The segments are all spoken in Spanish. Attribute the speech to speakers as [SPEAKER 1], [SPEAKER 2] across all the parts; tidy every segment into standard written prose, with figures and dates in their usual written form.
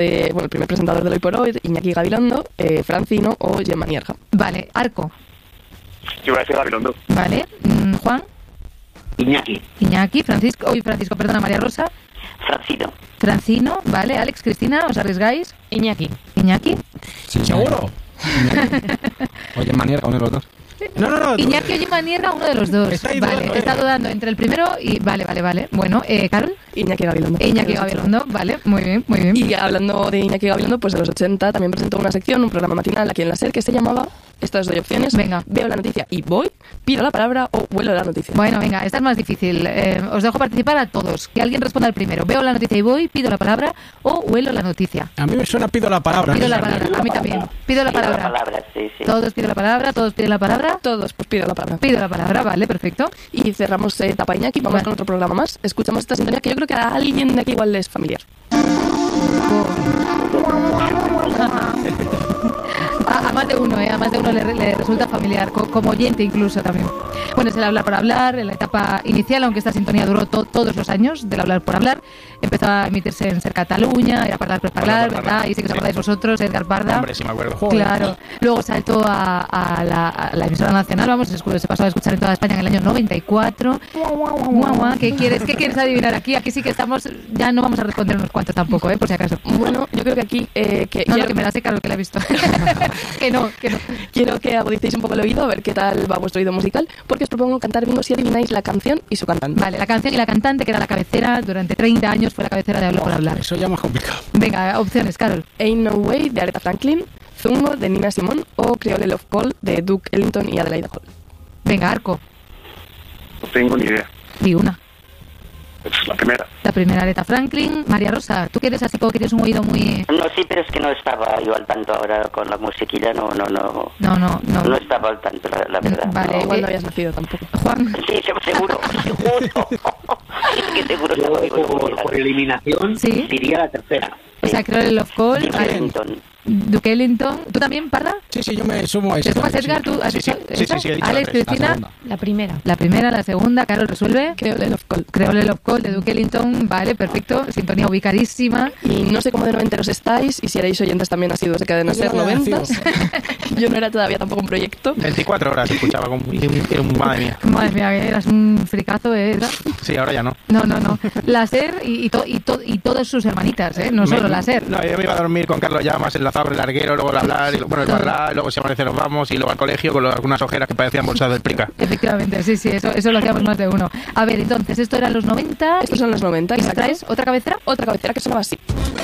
[SPEAKER 1] el primer presentador de Hoy por Hoy, Iñaki Gabilondo, Francino o Gemma Nierga.
[SPEAKER 2] Vale, Arco.
[SPEAKER 3] Yo voy a decir Gabilondo.
[SPEAKER 2] Vale, Juan. Iñaki, Francisco, María Rosa. Francino, vale, Alex, Cristina, ¿os arriesgáis?
[SPEAKER 4] Iñaki.
[SPEAKER 5] Sí, seguro. Oye, Manierga, uno de los dos.
[SPEAKER 6] No.
[SPEAKER 2] Iñaki o Gemma Nierga, uno de los dos. Está dudando entre el primero y... Vale. Bueno, ¿Carol?
[SPEAKER 1] Iñaki Gabilondo.
[SPEAKER 2] Vale, muy bien.
[SPEAKER 1] Y hablando de Iñaki Gabilondo, pues de los 80 también presentó una sección, un programa matinal aquí en la SER que se llamaba, estas doy opciones,
[SPEAKER 2] venga,
[SPEAKER 1] veo la noticia y voy, pido la palabra o huelo la noticia.
[SPEAKER 2] Bueno, venga, esta es más difícil. Os dejo participar a todos. Que alguien responda al primero. Veo la noticia y voy, pido la palabra o huelo la noticia.
[SPEAKER 5] A mí me suena pido la palabra.
[SPEAKER 2] Pido la palabra, a mí también. Pido la palabra.
[SPEAKER 7] Sí.
[SPEAKER 2] Todos piden la palabra, todos piden la palabra.
[SPEAKER 1] Todos, pues pido la palabra.
[SPEAKER 2] Pido la palabra, vale, perfecto.
[SPEAKER 1] Y cerramos etapa Iñaki, vamos con otro programa más. Escuchamos esta sintonía que yo creo que a alguien de aquí igual le es familiar.
[SPEAKER 2] A más de uno, a más de uno le resulta familiar, como oyente incluso también. Bueno, es el hablar por hablar, en la etapa inicial, aunque esta sintonía duró todos los años del hablar por hablar. Empezó a emitirse en Ser Cataluña, era Parlar per Parlar, ¿verdad? Y sí que os acordáis vosotros, Edgar Parda.
[SPEAKER 5] Hombre, sí me acuerdo.
[SPEAKER 2] Claro. Luego saltó a la emisora nacional, se pasó a escuchar en toda España en el año 94. ¿Qué quieres adivinar aquí? Aquí sí que estamos, ya no vamos a responder unos cuantos tampoco, por si acaso.
[SPEAKER 1] Bueno, yo creo que aquí...
[SPEAKER 2] que me la sé, claro, que la he visto. que no.
[SPEAKER 1] Quiero que agudicéis un poco el oído, a ver qué tal va vuestro oído musical, porque os propongo cantar bingo si adivináis la canción y su cantante.
[SPEAKER 2] Vale, la canción y la cantante, que era la cabecera, durante 30 años fue la cabecera de Hablar por Hablar.
[SPEAKER 5] Eso ya más complicado.
[SPEAKER 2] Venga, opciones, Carol.
[SPEAKER 1] Ain't No Way, de Aretha Franklin, Zungo, de Nina Simone o Creole Love Call, de Duke Ellington y Adelaide Hall.
[SPEAKER 2] Venga, Arco.
[SPEAKER 3] No tengo ni idea.
[SPEAKER 2] Di una.
[SPEAKER 3] Es la primera.
[SPEAKER 2] La primera, Aretha Franklin. María Rosa, ¿tú quieres así como que tienes un oído muy...?
[SPEAKER 7] No, sí, pero es que no estaba yo al tanto ahora con la musiquilla, no. No estaba al tanto, la verdad.
[SPEAKER 2] Vale,
[SPEAKER 1] no, igual no habías nacido tampoco.
[SPEAKER 2] Juan.
[SPEAKER 7] Sí, seguro. Sí, que seguro estaba yo.
[SPEAKER 8] Por eliminación,
[SPEAKER 2] ¿sí?
[SPEAKER 8] Diría la tercera.
[SPEAKER 2] O sea, creo el Love Call. Duke Ellington. ¿Tú también, Parda?
[SPEAKER 5] Sí, yo me sumo a eso.
[SPEAKER 2] ¿Te sumas, Edgar? ¿Tú has
[SPEAKER 5] sí, he dicho
[SPEAKER 2] Alex, Cristina.
[SPEAKER 4] La primera.
[SPEAKER 2] La primera, la segunda. Carol, resuelve.
[SPEAKER 1] Creole Love Call.
[SPEAKER 2] Creole Love Call de Duke Ellington. Vale, perfecto. Sintonía ubicadísima.
[SPEAKER 1] Y no sé cómo de noventeros estáis y si erais oyentes también asiduos de Cadena Ser 90. Yo no era todavía tampoco un proyecto.
[SPEAKER 5] 24 horas escuchaba con madre mía.
[SPEAKER 2] Madre mía, eras un fricazo, ¿verdad?
[SPEAKER 5] Sí, ahora ya no.
[SPEAKER 2] No. La Ser y todas sus hermanitas, no solo la Ser.
[SPEAKER 5] No, yo me iba a dormir con Carlos Llamas, enlazado el larguero, luego el hablar, el barrar, luego si amanece nos vamos y luego al colegio con algunas ojeras que parecían bolsas del Prica.
[SPEAKER 2] Efectivamente, sí, eso lo hacíamos más de uno. A ver, entonces, esto eran los 90.
[SPEAKER 1] Estos son los 90.
[SPEAKER 2] ¿Y me traes otra cabecera?
[SPEAKER 1] Otra cabecera que sonaba así.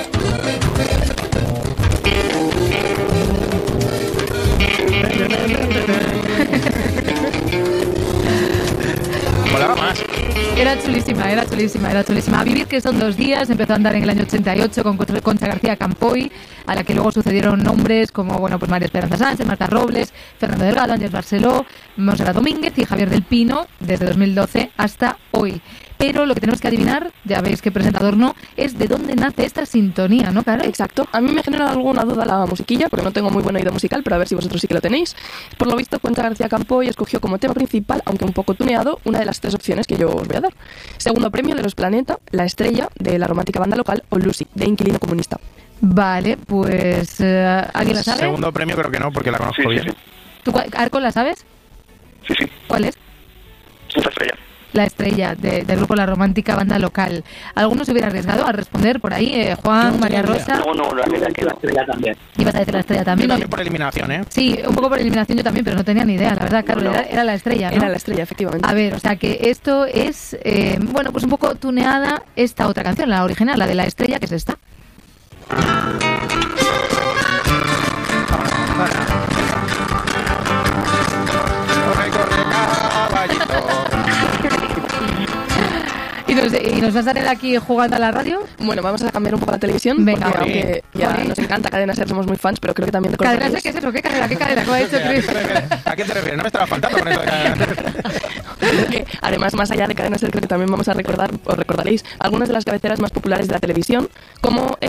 [SPEAKER 5] Molaba más.
[SPEAKER 2] Era chulísima. A vivir, que son 2 días, empezó a andar en el año 88 con Concha García Campoy, a la que luego sucedieron nombres como, pues María Esperanza Sánchez, Marta Robles, Fernando Delgado, Ángel Barceló, Monserrat Domínguez y Javier del Pino, desde 2012 hasta hoy. Pero lo que tenemos que adivinar, ya veis que presentador no, es de dónde nace esta sintonía, ¿no, Carol?
[SPEAKER 1] Exacto. A mí me genera alguna duda la musiquilla, porque no tengo muy buen oído musical, pero a ver si vosotros sí que lo tenéis. Por lo visto, Concha García Campoy escogió como tema principal, aunque un poco tuneado, una de las 3 opciones que yo os voy a dar. Segundo premio de Los Planeta, La Estrella, de la romántica banda local, o Lucy, de Inquilino Comunista.
[SPEAKER 2] Vale, pues... ¿alguien la sabe?
[SPEAKER 5] Segundo premio creo que no, porque la conozco bien.
[SPEAKER 3] Sí.
[SPEAKER 2] ¿Tú, Arco, la sabes?
[SPEAKER 3] Sí.
[SPEAKER 2] ¿Cuál es?
[SPEAKER 3] La Estrella.
[SPEAKER 2] La Estrella, del grupo La Romántica Banda Local. ¿Alguno se hubiera arriesgado a responder por ahí? Juan, María Rosa.
[SPEAKER 7] No, la verdad que no.
[SPEAKER 8] La Estrella también.
[SPEAKER 2] Ibas a decir La Estrella también.
[SPEAKER 5] Yo también por eliminación, ¿eh?
[SPEAKER 2] Sí, un poco por eliminación yo también, pero no tenía ni idea, la verdad, Carlos. Era La Estrella, ¿no?
[SPEAKER 1] Era La Estrella, efectivamente.
[SPEAKER 2] A ver, o sea que esto es, pues un poco tuneada esta otra canción, la original, la de La Estrella, que es esta. ¿Y nos vas a tener aquí jugando a la radio?
[SPEAKER 1] Bueno, vamos a cambiar un poco la televisión.
[SPEAKER 2] Venga,
[SPEAKER 1] aunque ya nos encanta Cadena Ser, somos muy fans, pero creo que también te
[SPEAKER 2] ¿Cadena Ser qué es eso? ¿Qué cadena? ¿Cómo ha dicho Chris?
[SPEAKER 5] ¿A qué te refieres? No me estaba faltando con eso de Cadena
[SPEAKER 1] Ser. Además, más allá de Cadena Ser, creo que también vamos a recordar, os recordaréis, algunas de las cabeceras más populares de la televisión, como